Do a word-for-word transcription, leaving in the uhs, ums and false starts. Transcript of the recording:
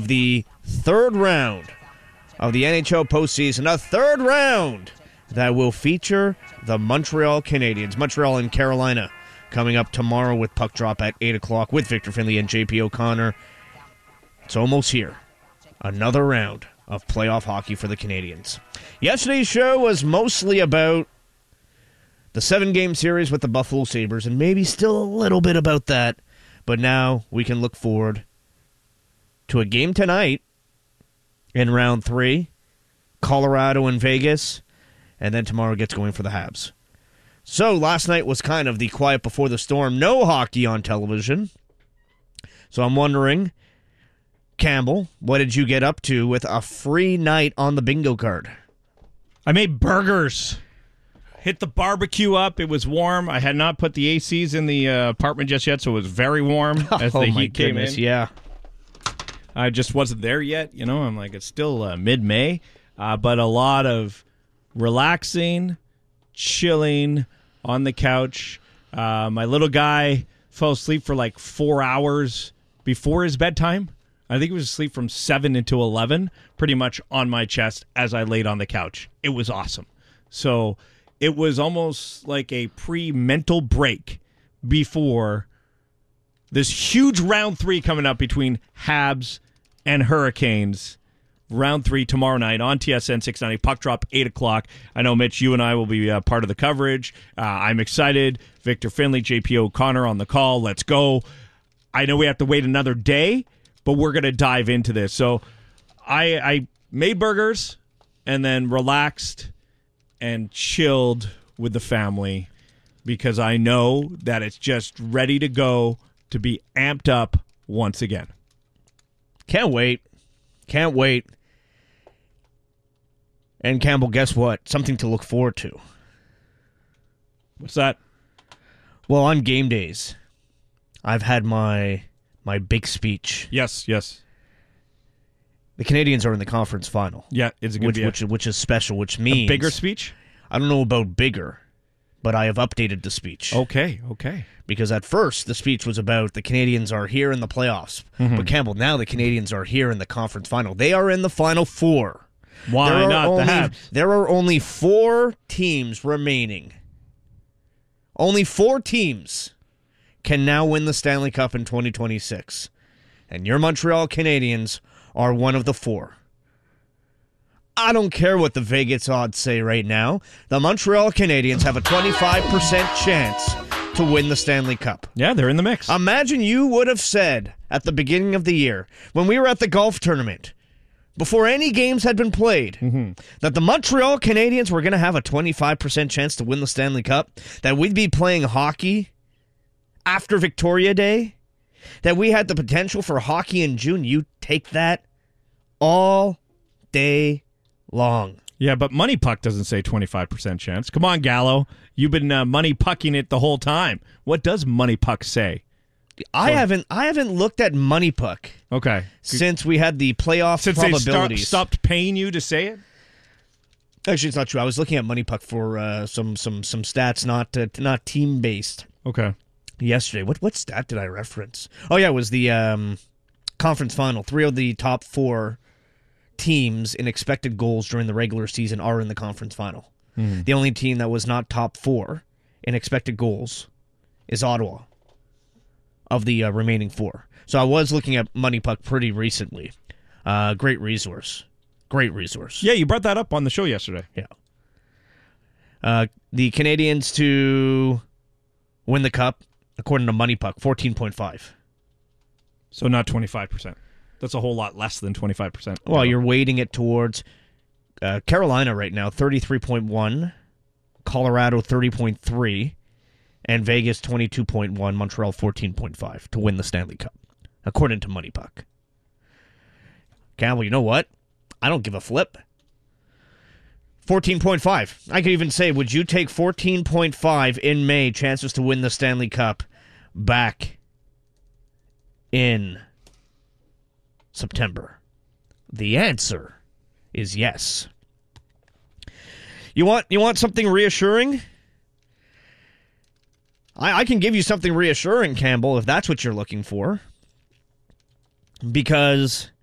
of the third round of the N H L postseason. A third round that will feature the Montreal Canadiens. Montreal and Carolina coming up tomorrow with puck drop at eight o'clock with Victor Finley and J P O'Connor. It's almost here. Another round of playoff hockey for the Canadiens. Yesterday's show was mostly about the seven-game series with the Buffalo Sabres, and maybe still a little bit about that. But now we can look forward to a game tonight in round three, Colorado and Vegas, and then tomorrow gets going for the Habs. So last night was kind of the quiet before the storm. No hockey on television. So I'm wondering, Campbell, what did you get up to with a free night on the bingo card? I made burgers. Hit the barbecue up. It was warm. I had not put the A Cs in the uh, apartment just yet, so it was very warm as oh the my heat came goodness, in. Yeah. I just wasn't there yet. You know, I'm like, it's still uh, mid-May, uh, but a lot of relaxing, chilling on the couch. Uh, my little guy fell asleep for like four hours before his bedtime. I think he was asleep from seven until eleven, pretty much on my chest as I laid on the couch. It was awesome. So it was almost like a pre-mental break before this huge round three coming up between Habs and Hurricanes. Round three tomorrow night on T S N six ninety. Puck drop, eight o'clock. I know, Mitch, you and I will be uh, part of the coverage. Uh, I'm excited. Victor Finley, J P O'Connor on the call. Let's go. I know we have to wait another day, but we're going to dive into this. So I, I made burgers and then relaxed and chilled with the family because I know that it's just ready to go to be amped up once again. Can't wait. Can't wait. And Campbell, guess what? Something to look forward to. What's that? Well, on game days, I've had my my big speech. Yes, yes. The Canadiens are in the conference final. Yeah, it's a good which, which, which is special, which means... A bigger speech? I don't know about bigger, but I have updated the speech. Okay, okay. Because at first, the speech was about the Canadiens are here in the playoffs. Mm-hmm. But Campbell, now the Canadiens are here in the conference final. They are in the final four. Why there not only, the Habs? There are only four teams remaining. Only four teams can now win the Stanley Cup in twenty twenty-six. And your Montreal Canadiens are one of the four. I don't care what the Vegas odds say right now. The Montreal Canadiens have a twenty-five percent chance to win the Stanley Cup. Yeah, they're in the mix. Imagine you would have said at the beginning of the year, when we were at the golf tournament, before any games had been played, mm-hmm. that the Montreal Canadiens were going to have a twenty-five percent chance to win the Stanley Cup, that we'd be playing hockey after Victoria Day, that we had the potential for hockey in June. You take that all day long. Yeah, but Money Puck doesn't say twenty-five percent chance. Come on, Gallo. You've been uh, money pucking it the whole time. What does Money Puck say? I haven't I haven't looked at Money Puck. Okay. Since we had the playoff Since probabilities. they start, stopped paying you to say it? Actually, it's not true. I was looking at Money Puck for uh, some some some stats, not uh, not team based. Okay. Yesterday, what what stat did I reference? Oh yeah, it was the um, conference final. Three of the top four teams in expected goals during the regular season are in the conference final. Mm. The only team that was not top four in expected goals is Ottawa, of the uh, remaining four. So I was looking at Money Puck pretty recently. Uh, great resource. Great resource. Yeah, you brought that up on the show yesterday. Yeah. Uh, the Canadiens to win the Cup, according to Money Puck, fourteen point five. So not twenty-five percent. That's a whole lot less than twenty-five percent. Well, you're weighting it towards uh, Carolina right now, thirty-three point one, Colorado, thirty point three, and Vegas, twenty-two point one, Montreal, fourteen point five to win the Stanley Cup, according to Money Puck. Campbell, you know what? I don't give a flip. fourteen point five. I could even say, would you take fourteen point five in May, chances to win the Stanley Cup back in September? The answer is yes. You want you want something reassuring? I, I can give you something reassuring, Campbell, if that's what you're looking for. Because